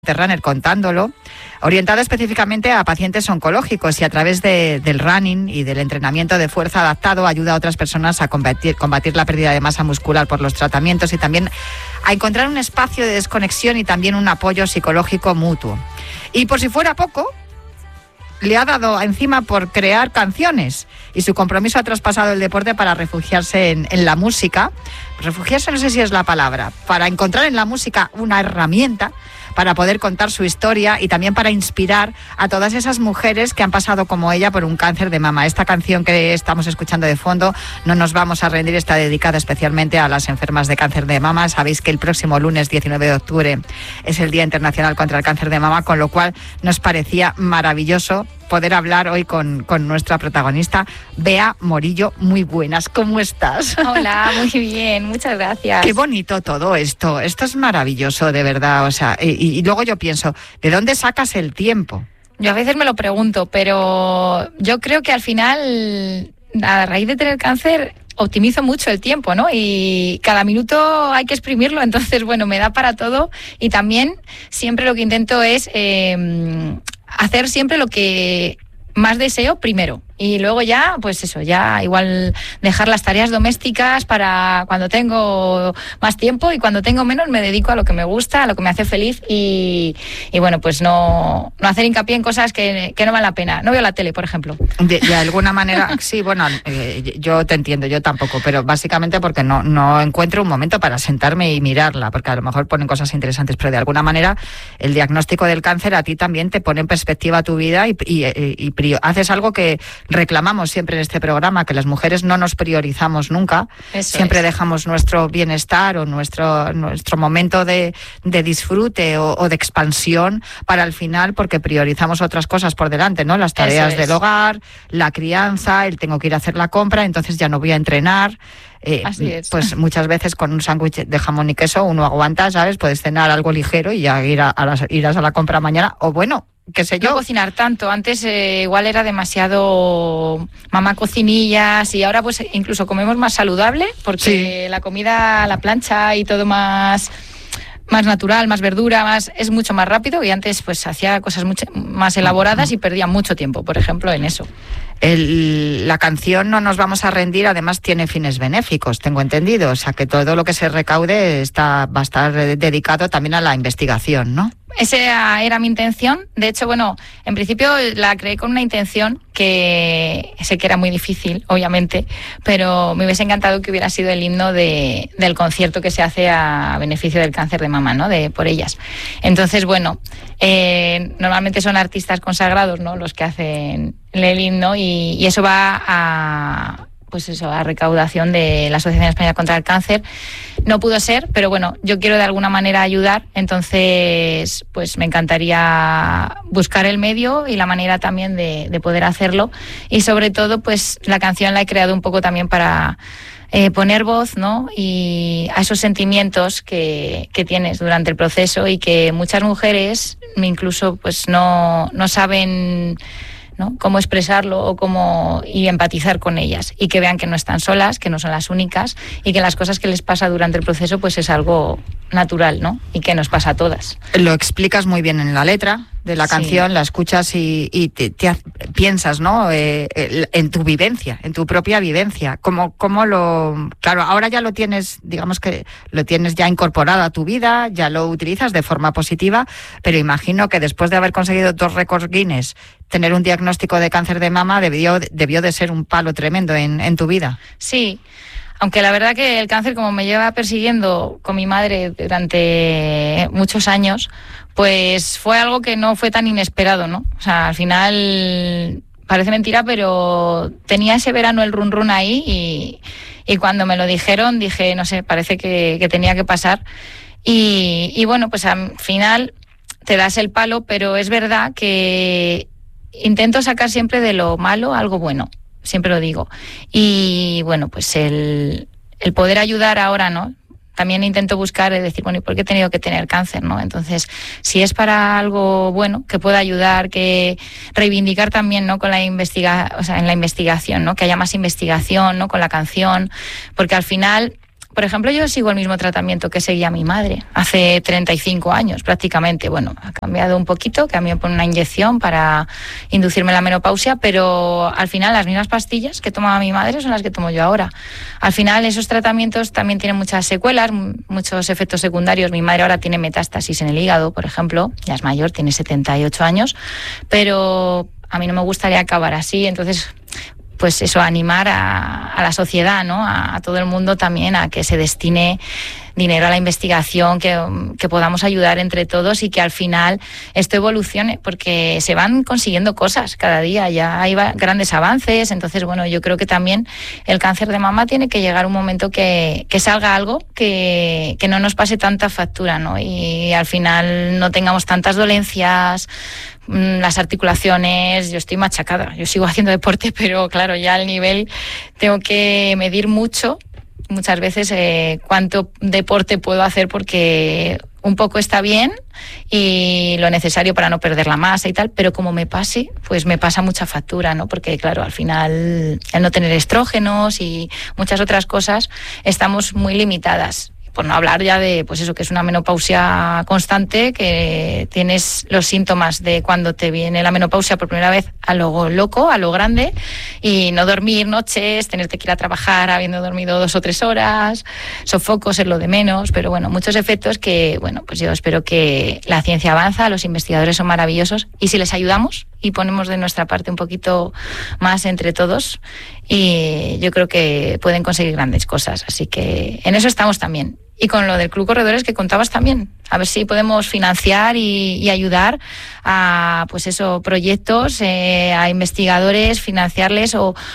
Runner contándolo, orientado específicamente a pacientes oncológicos y a través del running y del entrenamiento de fuerza adaptado ayuda a otras personas a combatir la pérdida de masa muscular por los tratamientos y también a encontrar un espacio de desconexión y también un apoyo psicológico mutuo. Y por si fuera poco, le ha dado encima por crear canciones y su compromiso ha traspasado el deporte para refugiarse en la música. Refugiarse no sé si es la palabra, para encontrar en la música una herramienta para poder contar su historia y también para inspirar a todas esas mujeres que han pasado como ella por un cáncer de mama. Esta canción que estamos escuchando de fondo, No nos vamos a rendir, está dedicada especialmente a las enfermas de cáncer de mama. Sabéis que el próximo lunes 19 de octubre es el Día Internacional contra el Cáncer de Mama, con lo cual nos parecía maravilloso poder hablar hoy con nuestra protagonista, Bea Morillo. Muy buenas, ¿cómo estás? Hola, muy bien, muchas gracias. Qué bonito todo esto es maravilloso, de verdad, o sea, y luego yo pienso, ¿de dónde sacas el tiempo? Yo a veces me lo pregunto, pero yo creo que al final, a raíz de tener cáncer, optimizo mucho el tiempo, ¿no? Y cada minuto hay que exprimirlo, entonces, bueno, me da para todo y también siempre lo que intento es hacer siempre lo que más deseo primero. Y luego ya, pues eso, ya igual dejar las tareas domésticas para cuando tengo más tiempo y cuando tengo menos me dedico a lo que me gusta, a lo que me hace feliz y bueno, pues no hacer hincapié en cosas que no valen la pena. No veo la tele, por ejemplo. De alguna manera, sí, bueno, yo te entiendo, yo tampoco, pero básicamente porque no encuentro un momento para sentarme y mirarla, porque a lo mejor ponen cosas interesantes, pero de alguna manera el diagnóstico del cáncer a ti también te pone en perspectiva tu vida y haces algo que reclamamos siempre en este programa, que las mujeres no nos priorizamos nunca. Eso siempre es. Dejamos nuestro bienestar o nuestro momento de disfrute o de expansión para el final, porque priorizamos otras cosas por delante, ¿no? Las tareas del hogar, la crianza, el tengo que ir a hacer la compra, entonces ya no voy a entrenar. Así es. Pues muchas veces con un sándwich de jamón y queso uno aguanta, ¿sabes? Puedes cenar algo ligero y ya irás a la compra mañana, o bueno, qué sé yo. No cocinar tanto. Antes igual era demasiado mamá cocinillas y ahora pues incluso comemos más saludable porque la comida a la plancha y todo más natural, más verdura, es mucho más rápido y antes pues hacía cosas mucho más elaboradas y perdía mucho tiempo, por ejemplo, en eso. La canción No nos vamos a rendir además tiene fines benéficos, tengo entendido, o sea que todo lo que se recaude va a estar dedicado también a la investigación, ¿no? Esa era mi intención. De hecho, bueno, en principio la creé con una intención que sé que era muy difícil, obviamente, pero me hubiese encantado que hubiera sido el himno del concierto que se hace a beneficio del cáncer de mama, ¿no? Por ellas. Entonces, bueno, normalmente son artistas consagrados, ¿no? Los que hacen el himno y eso va a recaudación de la Asociación Española contra el Cáncer. No pudo ser, pero bueno, yo quiero de alguna manera ayudar, entonces pues me encantaría buscar el medio y la manera también de poder hacerlo y sobre todo pues la canción la he creado un poco también para poner voz, ¿no? Y a esos sentimientos que tienes durante el proceso y que muchas mujeres incluso pues no saben, ¿no? Cómo expresarlo y empatizar con ellas y que vean que no están solas, que no son las únicas y que las cosas que les pasa durante el proceso pues es algo natural, ¿no? Y que nos pasa a todas. Lo explicas muy bien en la letra de la canción, la escuchas y te piensas, ¿no? En tu vivencia, en tu propia vivencia. Claro, ahora ya lo tienes, digamos que lo tienes ya incorporado a tu vida, ya lo utilizas de forma positiva, pero imagino que después de haber conseguido 2 récords Guinness, tener un diagnóstico de cáncer de mama debió de ser un palo tremendo en tu vida. Sí. Aunque la verdad que el cáncer, como me lleva persiguiendo con mi madre durante muchos años, pues fue algo que no fue tan inesperado, ¿no? O sea, al final parece mentira, pero tenía ese verano el run ahí y cuando me lo dijeron dije, no sé, parece que tenía que pasar. Y bueno, pues al final te das el palo, pero es verdad que intento sacar siempre de lo malo algo bueno. Siempre lo digo. Y bueno, pues el poder ayudar ahora, ¿no? También intento buscar, decir, bueno, ¿y por qué he tenido que tener cáncer, no? Entonces, si es para algo bueno, que pueda ayudar, que reivindicar también, ¿no? En la investigación, ¿no? Que haya más investigación, ¿no? Con la canción, porque al final por ejemplo, yo sigo el mismo tratamiento que seguía mi madre hace 35 años prácticamente. Bueno, ha cambiado un poquito, que a mí me pone una inyección para inducirme la menopausia, pero al final las mismas pastillas que tomaba mi madre son las que tomo yo ahora. Al final esos tratamientos también tienen muchas secuelas, muchos efectos secundarios. Mi madre ahora tiene metástasis en el hígado, por ejemplo, ya es mayor, tiene 78 años, pero a mí no me gustaría acabar así, entonces pues eso, animar a la sociedad, ¿no? A todo el mundo también a que se destine dinero a la investigación, que podamos ayudar entre todos y que al final esto evolucione, porque se van consiguiendo cosas cada día, ya hay grandes avances. Entonces, bueno, yo creo que también el cáncer de mama tiene que llegar un momento que salga algo que no nos pase tanta factura, ¿no? Y al final no tengamos tantas dolencias, las articulaciones. Yo estoy machacada, yo sigo haciendo deporte, pero claro, ya al nivel tengo que medir muchas veces cuánto deporte puedo hacer, porque un poco está bien y lo necesario para no perder la masa y tal, pero como me pase, pues me pasa mucha factura, ¿no? Porque claro, al final el no tener estrógenos y muchas otras cosas, estamos muy limitadas. Por no hablar ya de, pues eso, que es una menopausia constante, que tienes los síntomas de cuando te viene la menopausia por primera vez a lo loco, a lo grande, y no dormir noches, tenerte que ir a trabajar habiendo dormido 2 o 3 horas, sofocos es lo de menos, pero bueno, muchos efectos que, bueno, pues yo espero que la ciencia avanza, los investigadores son maravillosos, y si les ayudamos y ponemos de nuestra parte un poquito más entre todos, y yo creo que pueden conseguir grandes cosas, así que en eso estamos también. Y con lo del Club Corredores que contabas también, a ver si podemos financiar y ayudar a, pues eso, proyectos, a investigadores, financiarles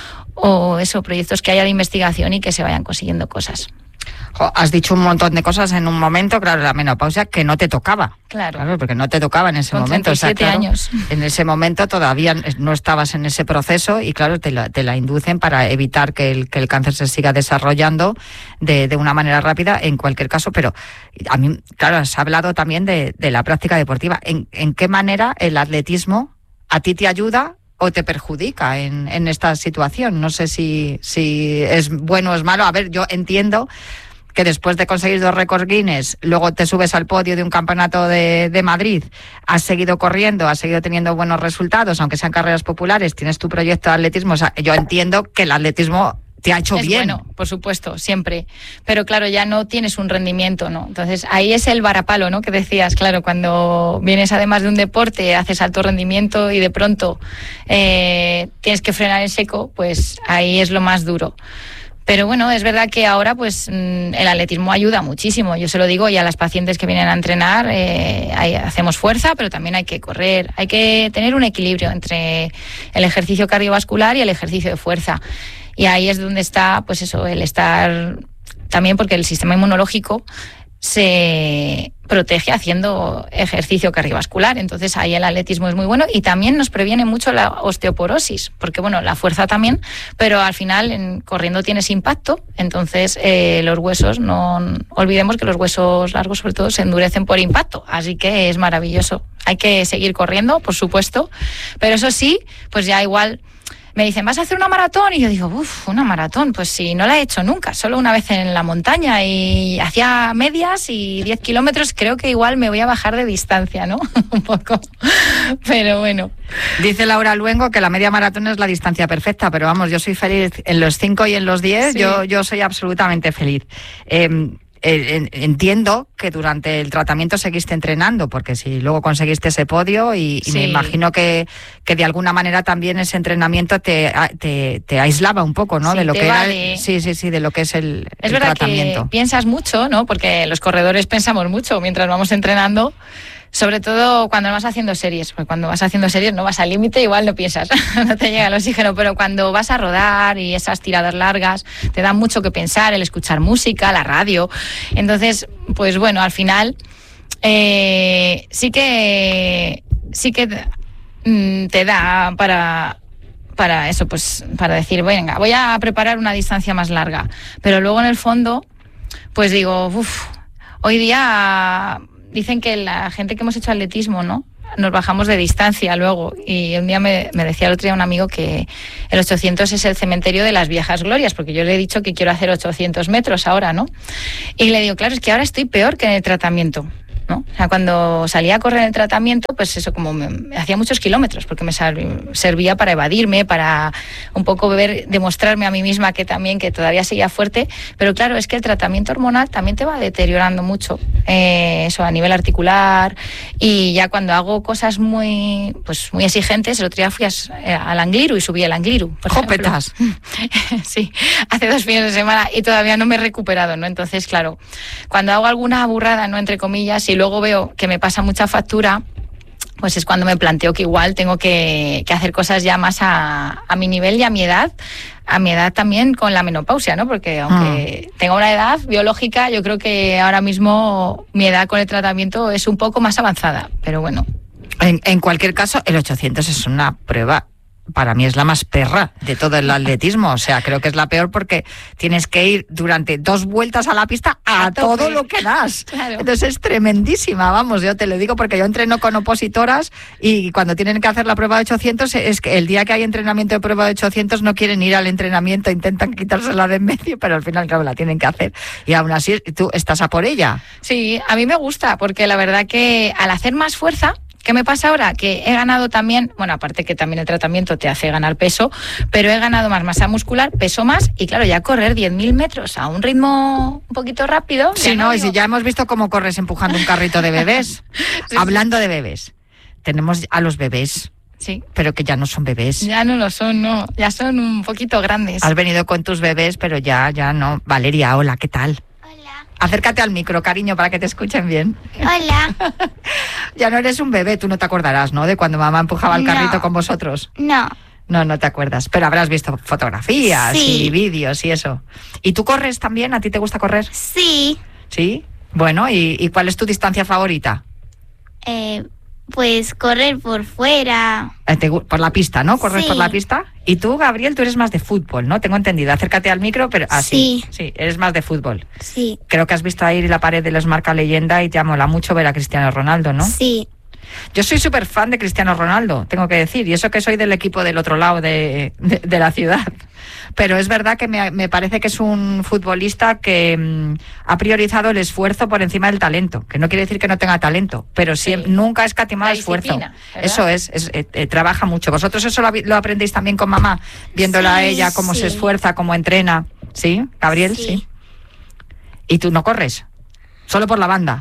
o eso, proyectos que haya de investigación y que se vayan consiguiendo cosas. Has dicho un montón de cosas en un momento, claro, la menopausia que no te tocaba. Claro, porque no te tocaba en ese momento. 37 años. En ese momento todavía no estabas en ese proceso y claro, te la inducen para evitar que el cáncer se siga desarrollando de una manera rápida en cualquier caso. Pero a mí, claro, has hablado también de la práctica deportiva. ¿En qué manera el atletismo a ti te ayuda o te perjudica en esta situación? No sé si es bueno o es malo. A ver, yo entiendo que después de conseguir 2 récords Guinness, luego te subes al podio de un campeonato de Madrid, has seguido corriendo, has seguido teniendo buenos resultados, aunque sean carreras populares, tienes tu proyecto de atletismo. O sea, yo entiendo que el atletismo te ha hecho bien. Bueno, por supuesto, siempre. Pero claro, ya no tienes un rendimiento, ¿no? Entonces, ahí es el varapalo, ¿no? Que decías, claro, cuando vienes además de un deporte, haces alto rendimiento y de pronto tienes que frenar en seco, pues ahí es lo más duro. Pero bueno, es verdad que ahora pues el atletismo ayuda muchísimo. Yo se lo digo y a las pacientes que vienen a entrenar, hacemos fuerza, pero también hay que correr. Hay que tener un equilibrio entre el ejercicio cardiovascular y el ejercicio de fuerza. Y ahí es donde está, pues eso, el estar también, porque el sistema inmunológico se protege haciendo ejercicio cardiovascular. Entonces ahí el atletismo es muy bueno y también nos previene mucho la osteoporosis, porque bueno, la fuerza también, pero al final corriendo tienes impacto. Entonces los huesos, no olvidemos que los huesos largos sobre todo se endurecen por impacto, así que es maravilloso. Hay que seguir corriendo, por supuesto, pero eso sí, pues ya igual me dicen, ¿vas a hacer una maratón? Y yo digo, una maratón, pues si no la he hecho nunca, solo una vez en la montaña y hacía medias y 10 kilómetros, creo que igual me voy a bajar de distancia, ¿no? Un poco, pero bueno. Dice Laura Luengo que la media maratón es la distancia perfecta, pero vamos, yo soy feliz en los 5 y en los 10, sí. yo soy absolutamente feliz. Entiendo que durante el tratamiento seguiste entrenando, porque si luego conseguiste ese podio y sí. Me imagino que de alguna manera también ese entrenamiento te aislaba un poco, ¿no? Sí, de lo que vale. era, sí, de lo que es el verdad tratamiento. Que piensas mucho, ¿no? Porque los corredores pensamos mucho mientras vamos entrenando. Sobre todo cuando vas haciendo series, porque cuando vas haciendo series no vas al límite, igual no piensas, no te llega el oxígeno, pero cuando vas a rodar y esas tiradas largas te da mucho que pensar, el escuchar música, la radio. Entonces, pues bueno, al final sí que te da para eso, pues para decir, venga, voy a preparar una distancia más larga, pero luego en el fondo, pues digo, hoy día dicen que la gente que hemos hecho atletismo, ¿no? nos bajamos de distancia luego. Y un día me decía el otro día un amigo que el 800 es el cementerio de las viejas glorias, porque yo le he dicho que quiero hacer 800 metros ahora, ¿no? Y le digo, claro, es que ahora estoy peor que en el tratamiento, ¿no? O sea, cuando salía a correr en el tratamiento, pues eso, como me hacía muchos kilómetros, porque me servía para evadirme, para un poco demostrarme a mí misma que todavía seguía fuerte, pero claro, es que el tratamiento hormonal también te va deteriorando mucho, eso a nivel articular, y ya cuando hago cosas muy exigentes, el otro día fui al Angliru y subí al Angliru, por ¡Jopetas! Sí, hace 2 fines de semana y todavía no me he recuperado, ¿no? Entonces, claro, cuando hago alguna burrada, ¿no?, entre comillas, y luego veo que me pasa mucha factura, pues es cuando me planteo que igual tengo que hacer cosas ya más a mi nivel y a mi edad también con la menopausia, ¿no? Porque aunque tenga una edad biológica, yo creo que ahora mismo mi edad con el tratamiento es un poco más avanzada, pero bueno. En cualquier caso, el 800 es una prueba, para mí es la más perra de todo el atletismo. O sea, creo que es la peor porque tienes que ir durante 2 vueltas a la pista a todo lo que das. Claro. Entonces es tremendísima, vamos, yo te lo digo porque yo entreno con opositoras y cuando tienen que hacer la prueba de 800, es que el día que hay entrenamiento de prueba de 800 no quieren ir al entrenamiento, intentan quitársela de en medio, pero al final, claro, la tienen que hacer. Y aún así, ¿tú estás a por ella? Sí, a mí me gusta porque la verdad que al hacer más fuerza, ¿qué me pasa ahora? Que he ganado también, bueno, aparte que también el tratamiento te hace ganar peso, pero he ganado más masa muscular, peso más, y claro, ya correr 10.000 metros a un ritmo un poquito rápido. Sí, no, y si ya hemos visto cómo corres empujando un carrito de bebés. Sí. Hablando de bebés, tenemos a los bebés. Sí. Pero que ya no son bebés. Ya no lo son, no. Ya son un poquito grandes. Has venido con tus bebés, pero ya no. Valeria, hola, ¿qué tal? Acércate al micro, cariño, para que te escuchen bien. Hola. Ya no eres un bebé, tú no te acordarás, ¿no?, de cuando mamá empujaba el carrito con vosotros. No. No te acuerdas, pero habrás visto fotografías y vídeos y eso. ¿Y tú corres también? ¿A ti te gusta correr? Sí. ¿Sí? Bueno, ¿y cuál es tu distancia favorita? Pues correr por fuera. Por la pista, ¿no? ¿Corres Sí. por la pista? Y tú, Gabriel, tú eres más de fútbol, ¿no? Tengo entendido. Acércate al micro, pero así. Sí, eres más de fútbol. Sí. Creo que has visto ahí la pared de los marca leyenda y te mola mucho ver a Cristiano Ronaldo, ¿no? Sí. Yo soy súper fan de Cristiano Ronaldo, tengo que decir, y eso que soy del equipo del otro lado de la ciudad. Pero es verdad que me parece que es un futbolista que ha priorizado el esfuerzo por encima del talento, que no quiere decir que no tenga talento, pero nunca ha escatimado esfuerzo. ¿Verdad? Eso trabaja mucho. ¿Vosotros eso lo aprendéis también con mamá, viéndola a ella, cómo se esfuerza, cómo entrena? ¿Sí, Gabriel? Sí. ¿Y tú no corres? ¿Solo por la banda?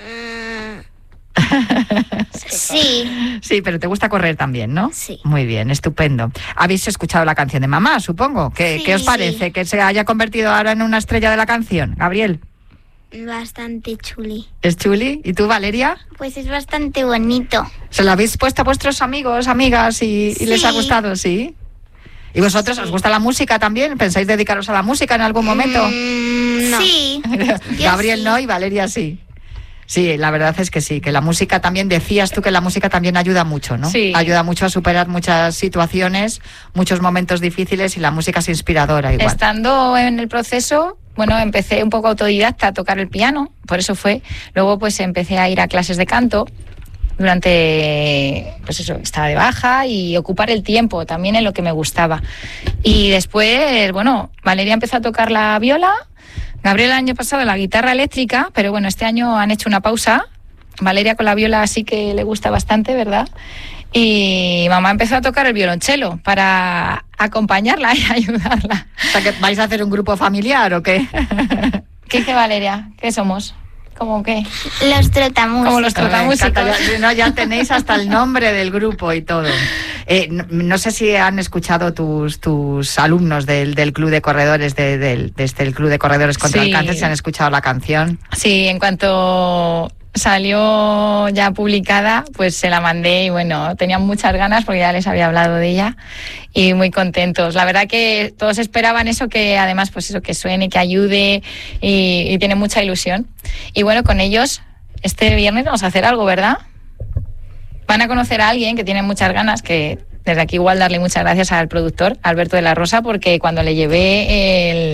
Sí. Sí, pero te gusta correr también, ¿no? Sí. Muy bien, estupendo. ¿Habéis escuchado la canción de mamá, supongo? ¿Qué os parece? ¿Que se haya convertido ahora en una estrella de la canción? Gabriel. Bastante chuli. ¿Es chuli? ¿Y tú, Valeria? Pues es bastante bonito. ¿Se lo habéis puesto a vuestros amigos, amigas y les ha gustado? ¿Sí? ¿Y vosotros os gusta la música también? ¿Pensáis dedicaros a la música en algún momento? No. Sí. Gabriel no y Valeria sí. Sí, la verdad es que sí, que la música también, decías tú que la música también ayuda mucho, ¿no? Sí. Ayuda mucho a superar muchas situaciones, muchos momentos difíciles y la música es inspiradora igual. Estando en el proceso, bueno, empecé un poco autodidacta a tocar el piano, por eso fue. Luego pues empecé a ir a clases de canto durante, pues eso, estaba de baja y ocupar el tiempo también en lo que me gustaba. Y después, bueno, Valeria empezó a tocar la viola, Gabriel el año pasado la guitarra eléctrica, pero bueno, este año han hecho una pausa. Valeria con la viola sí que le gusta bastante, ¿verdad? Y mamá empezó a tocar el violonchelo para acompañarla y ayudarla. O sea, que ¿vais a hacer un grupo familiar o qué? ¿Qué dice Valeria? ¿Qué somos? ¿Cómo qué? Los trotamúsicos. Como los trotamúsicos. Ya tenéis hasta el nombre del grupo y todo. No sé si han escuchado tus alumnos del Club de Corredores, del Club de Corredores contra el Cáncer, si han escuchado la canción. Sí, en cuanto salió ya publicada, pues se la mandé y bueno, tenían muchas ganas porque ya les había hablado de ella y muy contentos. La verdad que todos esperaban eso, que además pues eso, que suene, que ayude y tienen mucha ilusión. Y bueno, con ellos este viernes vamos a hacer algo, ¿verdad? Van a conocer a alguien que tiene muchas ganas, que desde aquí igual darle muchas gracias al productor, Alberto de la Rosa, porque cuando le llevé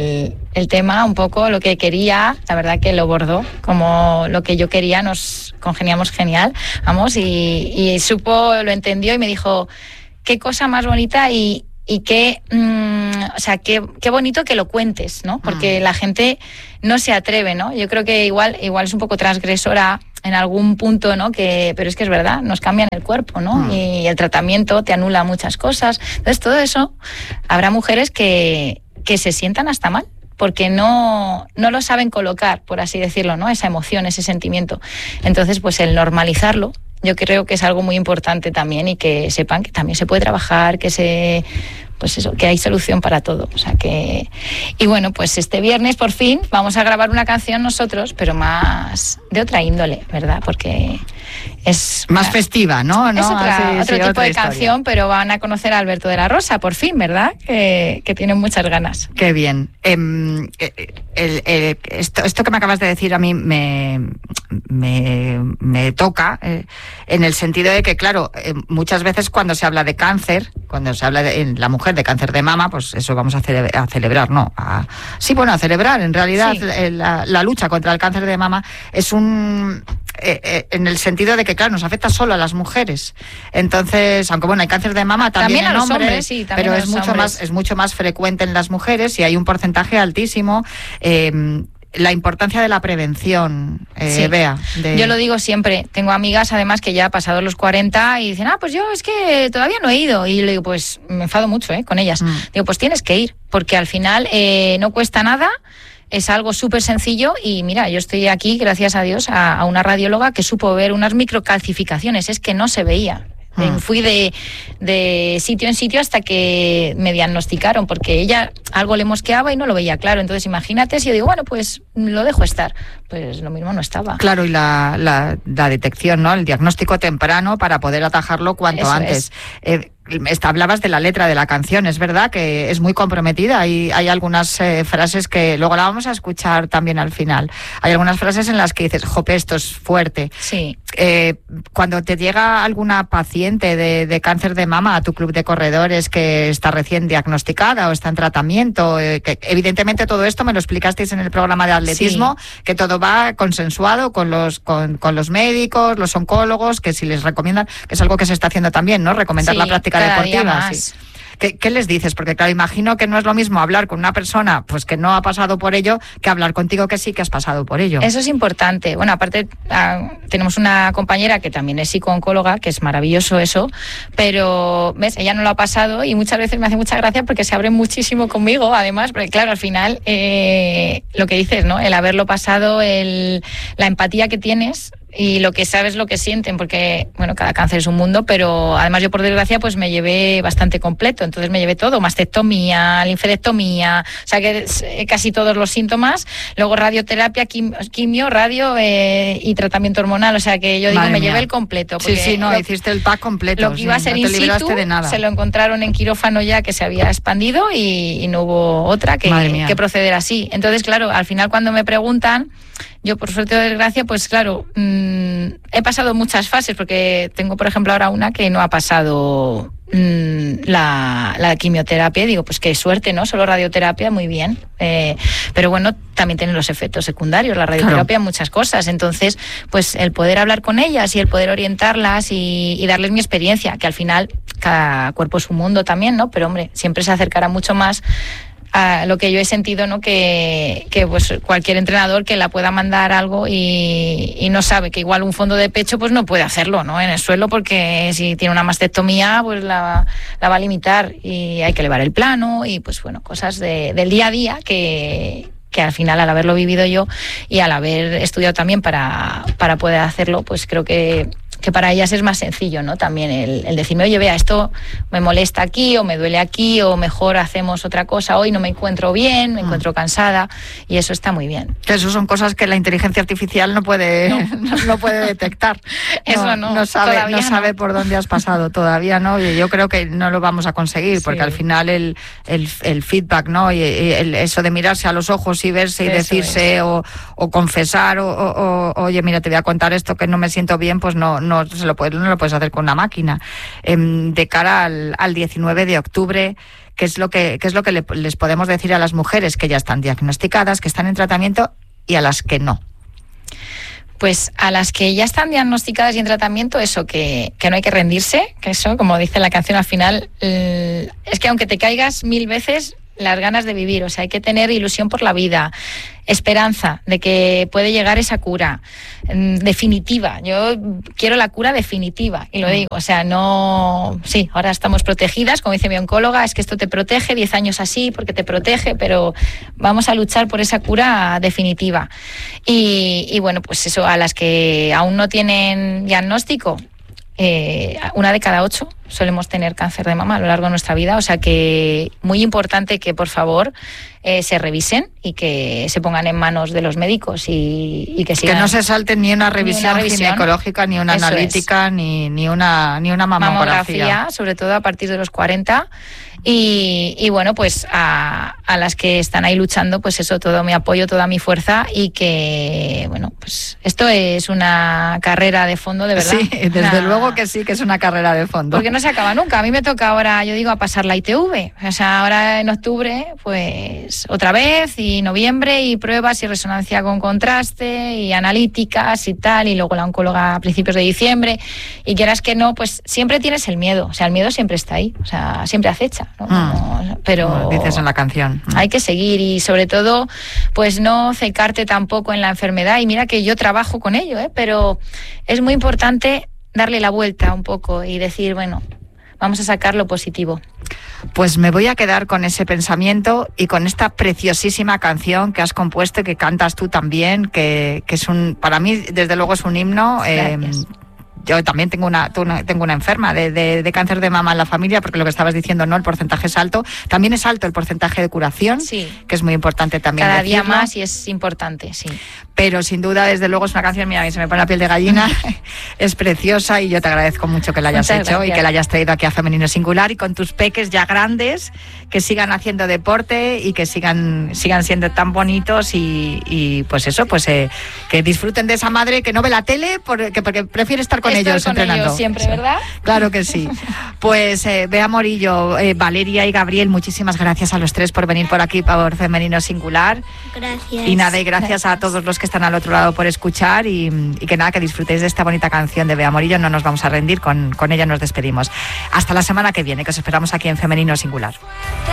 el tema, un poco lo que quería, la verdad que lo bordó, como lo que yo quería, nos congeniamos genial, vamos, y supo, lo entendió y me dijo, qué cosa más bonita y qué, o sea, qué bonito que lo cuentes, ¿no? Porque la gente no se atreve, ¿no? Yo creo que igual es un poco transgresora en algún punto, ¿no? Pero es que es verdad, nos cambian el cuerpo, ¿no? Y el tratamiento te anula muchas cosas. Entonces, todo eso, habrá mujeres que se sientan hasta mal, porque no lo saben colocar, por así decirlo, ¿no? Esa emoción, ese sentimiento. Entonces, pues el normalizarlo, yo creo que es algo muy importante también, y que sepan que también se puede trabajar, pues eso, que hay solución para todo. O sea que, y bueno, pues este viernes por fin vamos a grabar una canción nosotros, pero más de otra índole, ¿verdad? Porque es más festiva, ¿no? Es otro tipo de historia. Canción, pero van a conocer a Alberto de la Rosa, por fin, ¿verdad? Que tienen muchas ganas. Qué bien. Esto que me acabas de decir a mí me toca, en el sentido de que, claro, muchas veces cuando se habla de cáncer, cuando se habla en la mujer de cáncer de mama, pues eso vamos a celebrar, ¿no? A celebrar, en realidad, sí. La lucha contra el cáncer de mama es en el sentido de que, claro, nos afecta solo a las mujeres. Entonces, aunque bueno, hay cáncer de mama también en hombres, sí, pero es mucho más frecuente en las mujeres, y hay un porcentaje altísimo. La importancia de la prevención, sí. Bea. Yo lo digo siempre. Tengo amigas, además, que ya han pasado los 40 y dicen, pues yo es que todavía no he ido. Y le digo, pues me enfado mucho con ellas. Digo, pues tienes que ir, porque al final no cuesta nada. Es algo súper sencillo, y mira, yo estoy aquí, gracias a Dios, a una radióloga que supo ver unas microcalcificaciones, es que no se veía. Fui de sitio en sitio hasta que me diagnosticaron, porque ella algo le mosqueaba y no lo veía claro. Entonces imagínate si yo digo, bueno, pues lo dejo estar. Pues lo mismo no estaba. Claro, y la detección, ¿no? El diagnóstico temprano para poder atajarlo cuanto Eso antes. Hablabas de la letra de la canción, es verdad que es muy comprometida, y hay algunas frases que luego la vamos a escuchar también al final. Hay algunas frases en las que dices, jope, esto es fuerte. Sí. Cuando te llega alguna paciente de cáncer de mama a tu club de corredores que está recién diagnosticada o está en tratamiento, que evidentemente todo esto me lo explicasteis en el programa de atletismo, sí. Que todo va consensuado con los médicos, los oncólogos, que si les recomiendan, que es algo que se está haciendo también, ¿no? Recomendar la práctica deportiva. Sí. ¿Qué les dices? Porque claro, imagino que no es lo mismo hablar con una persona pues que no ha pasado por ello, que hablar contigo que sí que has pasado por ello. Eso es importante. Bueno, aparte tenemos una compañera que también es psicooncóloga, que es maravilloso eso, pero ves, ella no lo ha pasado, y muchas veces me hace mucha gracia porque se abre muchísimo conmigo, además, porque claro, al final lo que dices, ¿no? El haberlo pasado, la empatía que tienes y lo que sabes, lo que sienten, porque bueno, cada cáncer es un mundo, pero además yo por desgracia pues me llevé bastante completo, entonces me llevé todo, mastectomía, linfedectomía, o sea que casi todos los síntomas, luego radioterapia, quimio, radio y tratamiento hormonal, o sea que yo digo, me llevé el completo. Sí, hiciste el pack completo. Lo que iba a ser no in situ, de nada. Se lo encontraron en quirófano ya, que se había expandido, y no hubo otra que proceder así. Entonces, claro, al final cuando me preguntan, yo por suerte o desgracia, pues claro, he pasado muchas fases, porque tengo, por ejemplo, ahora una que no ha pasado la quimioterapia, y digo, pues qué suerte, ¿no? Solo radioterapia, muy bien. Pero bueno, también tienen los efectos secundarios, la radioterapia, claro. Muchas cosas. Entonces, pues el poder hablar con ellas y el poder orientarlas y darles mi experiencia, que al final cada cuerpo es un mundo también, ¿no? Pero hombre, siempre se acercará mucho más a lo que yo he sentido, ¿no? Que pues cualquier entrenador que la pueda mandar algo y no sabe que igual un fondo de pecho pues no puede hacerlo, ¿no? En el suelo, porque si tiene una mastectomía pues la va a limitar, y hay que elevar el plano, y pues bueno, cosas del día a día que al final, al haberlo vivido yo y al haber estudiado también para poder hacerlo, pues creo que para ellas es más sencillo, ¿no? También el decirme, oye, vea, esto me molesta aquí, o me duele aquí, o mejor hacemos otra cosa, hoy no me encuentro bien, me encuentro cansada, y eso está muy bien. Que eso son cosas que la inteligencia artificial no puede detectar. Eso no sabe por dónde has pasado todavía, ¿no? Y yo creo que no lo vamos a conseguir, porque al final el feedback, ¿no? Y eso de mirarse a los ojos y verse y eso decirse, o confesar, o oye, mira, te voy a contar esto que no me siento bien, pues no no lo puedes hacer con una máquina. De cara al 19 de octubre, ¿qué es lo que les podemos decir a las mujeres que ya están diagnosticadas, que están en tratamiento, y a las que no? Pues a las que ya están diagnosticadas y en tratamiento, eso, que no hay que rendirse, que eso, como dice la canción al final, es que aunque te caigas 1000 veces, las ganas de vivir, o sea, hay que tener ilusión por la vida, esperanza de que puede llegar esa cura definitiva. Yo quiero la cura definitiva y lo digo, o sea, no, sí, ahora estamos protegidas, como dice mi oncóloga, es que esto te protege 10 años así porque te protege, pero vamos a luchar por esa cura definitiva. Y bueno, pues eso, a las que aún no tienen diagnóstico, 1 de cada 8 solemos tener cáncer de mama a lo largo de nuestra vida, o sea que muy importante que por favor se revisen y que se pongan en manos de los médicos y que sigan. Que no se salten ni una revisión ginecológica, ni una analítica, ni una mamografía. Sobre todo a partir de los 40. Y bueno, pues a las que están ahí luchando, pues eso, todo mi apoyo, toda mi fuerza, y que, bueno, pues esto es una carrera de fondo, de verdad. Sí, desde luego que sí, que es una carrera de fondo. Porque no se acaba nunca. A mí me toca ahora, yo digo, a pasar la ITV. O sea, ahora en octubre, pues otra vez, y noviembre, y pruebas y resonancia con contraste, y analíticas y tal, y luego la oncóloga a principios de diciembre. Y quieras que no, pues siempre tienes el miedo. O sea, el miedo siempre está ahí. O sea, siempre acecha. ¿no? Pero como dices en la canción, hay que seguir, y sobre todo pues no cecarte tampoco en la enfermedad. Y mira que yo trabajo con ello, pero es muy importante darle la vuelta un poco y decir, bueno, vamos a sacar lo positivo. Pues me voy a quedar con ese pensamiento y con esta preciosísima canción que has compuesto y que cantas tú también, que es para mí desde luego es un himno. Yo también tengo una enferma de cáncer de mama en la familia, porque lo que estabas diciendo, ¿no? El porcentaje es alto. También es alto el porcentaje de curación, sí, que es muy importante también cada decirlo. día más, y es importante, sí. Pero sin duda, desde luego, es una canción, mira, a mí se me pone la piel de gallina, es preciosa, y yo te agradezco mucho que la hayas hecho y que la hayas traído aquí a Femenino Singular, y con tus peques ya grandes, que sigan haciendo deporte y que sigan siendo tan bonitos, y pues eso, pues que disfruten de esa madre que no ve la tele porque prefiere estar con ellos entrenando. Ellos siempre, ¿verdad? Claro que sí. Pues Bea Morillo, Valeria y Gabriel, muchísimas gracias a los tres por venir por aquí, por Femenino Singular. Gracias. Y nada, y gracias a todos los que están al otro lado por escuchar, y que nada, que disfrutéis de esta bonita canción de Bea Morillo. No nos vamos a rendir, con ella nos despedimos. Hasta la semana que viene, que os esperamos aquí en Femenino Singular.